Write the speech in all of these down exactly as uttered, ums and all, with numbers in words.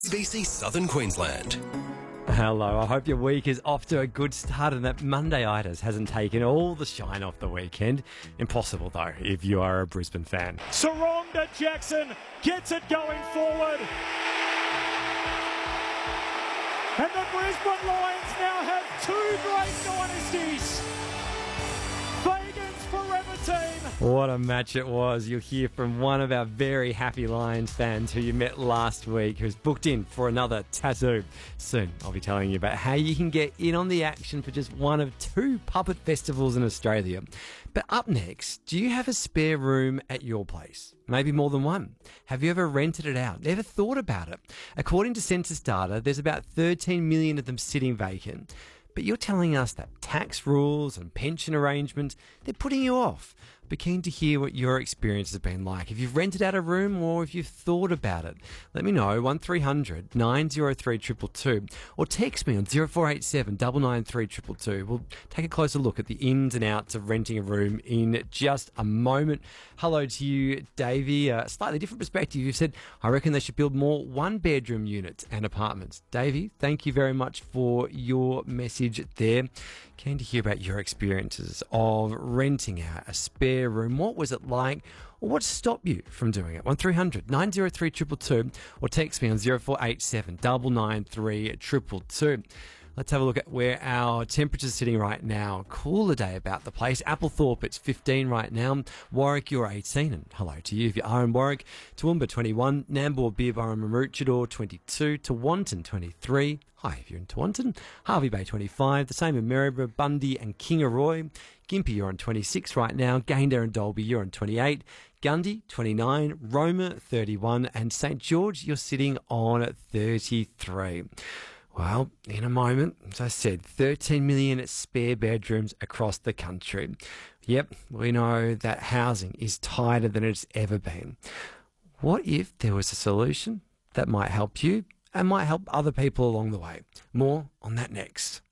B C Southern Queensland. Hello, I hope your week is off to a good start and that Monday-itis hasn't taken all the shine off the weekend. Impossible, though, if you are a Brisbane fan. Sarongda Jackson gets it going forward. And the Brisbane Lions now have two great dynasties. Fagan's Forever Team. What a match it was. You'll hear from one of our very happy Lions fans who you met last week, who's booked in for another tattoo. Soon, I'll be telling you about how you can get in on the action for just one of two puppet festivals in Australia. But up next, do you have a spare room at your place? Maybe more than one. Have you ever rented it out? Ever thought about it? According to census data, there's about thirteen million of them sitting vacant. But you're telling us that tax rules and pension arrangements, they're putting you off. Be keen to hear what your experience has been like. If you've rented out a room or if you've thought about it, let me know, one three hundred nine oh three two two two, or text me on zero four eight seven nine nine three two two two. We'll take a closer look at the ins and outs of renting a room in just a moment. Hello to you, Davey. A slightly different perspective. You said, I reckon they should build more one-bedroom units and apartments. Davey, thank you very much for your message there. Keen to hear about your experiences of renting out a spare room. What was it like? Or what stopped you from doing it? one three hundred nine oh three two two two, or text me on zero four eight seven nine nine three two two two. Let's have a look at where our temperature's sitting right now. Cooler day about the place. Applethorpe, it's fifteen right now. Warwick, you're eighteen. And hello to you if you are in Warwick. Toowoomba, twenty-one. Nambour, Beerburrum, Maroochydore, twenty-two. Tewantin, twenty-three. Hi, if you're in Tewantin. Harvey Bay, twenty-five. The same in Maryborough, Bundy and Kingaroy. Gympie, you're on twenty-six right now. Gayndah and Dalby, you're on twenty-eight. Gundy, twenty-nine. Roma, thirty-one. And St George, you're sitting on thirty-three. Well, in a moment, as I said, thirteen million spare bedrooms across the country. Yep, we know that housing is tighter than it's ever been. What if there was a solution that might help you and might help other people along the way? More on that next.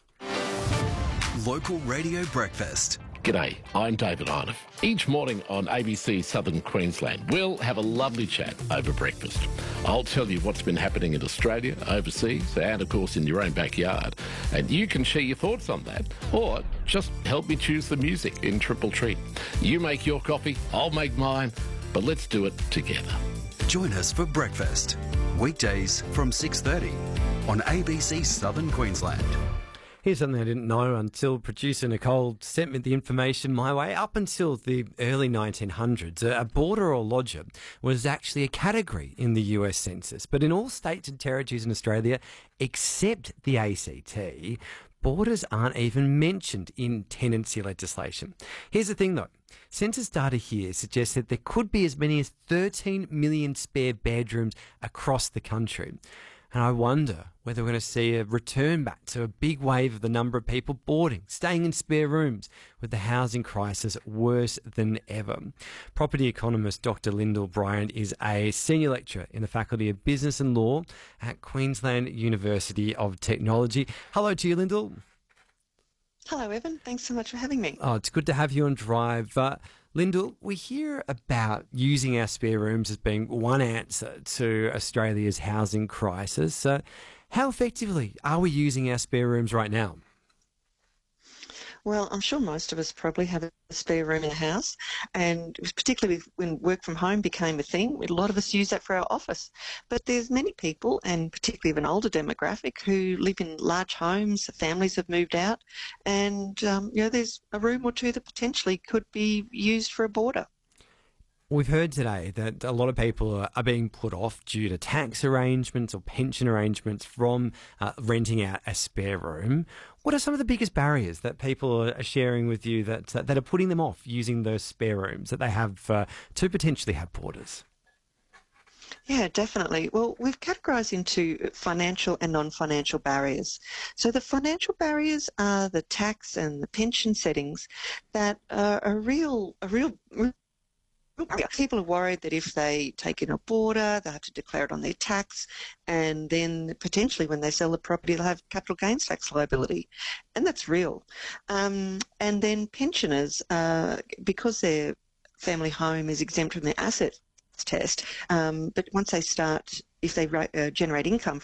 Local Radio Breakfast. G'day, I'm David Arnoff. Each morning on A B C Southern Queensland, we'll have a lovely chat over breakfast. I'll tell you what's been happening in Australia, overseas, and of course in your own backyard. And you can share your thoughts on that, or just help me choose the music in Triple Treat. You make your coffee, I'll make mine, but let's do it together. Join us for breakfast. Weekdays from six thirty on A B C Southern Queensland. Here's something I didn't know until producer Nicole sent me the information my way. Up until the early nineteen hundreds, a boarder or lodger was actually a category in the U S Census. But in all states and territories in Australia, except the A C T, boarders aren't even mentioned in tenancy legislation. Here's the thing, though. Census data here suggests that there could be as many as thirteen million spare bedrooms across the country. And I wonder whether we're going to see a return back to a big wave of the number of people boarding, staying in spare rooms, with the housing crisis worse than ever. Property economist Doctor Lyndall Bryant is a senior lecturer in the Faculty of Business and Law at Queensland University of Technology. Hello to you, Lyndall. Hello, Evan. Thanks so much for having me. Oh, it's good to have you on Drive. Uh, Lyndall, we hear about using our spare rooms as being one answer to Australia's housing crisis. Uh, how effectively are we using our spare rooms right now? Well, I'm sure most of us probably have a spare room in the house, and particularly when work from home became a thing, a lot of us use that for our office. But there's many people, and particularly of an older demographic, who live in large homes, families have moved out, and um, you know, there's a room or two that potentially could be used for a boarder. We've heard today that a lot of people are, are being put off due to tax arrangements or pension arrangements from uh, renting out a spare room. What are some of the biggest barriers that people are sharing with you that uh, that are putting them off using those spare rooms that they have uh, to potentially have boarders? Yeah, definitely. Well, we've categorised into financial and non-financial barriers. So the financial barriers are the tax and the pension settings that are a real, a real People are worried that if they take in a boarder, they'll have to declare it on their tax, and then potentially when they sell the property, they'll have capital gains tax liability. And that's real. Um, and then pensioners, uh, because their family home is exempt from their asset test, um, but once they start, if they uh, generate income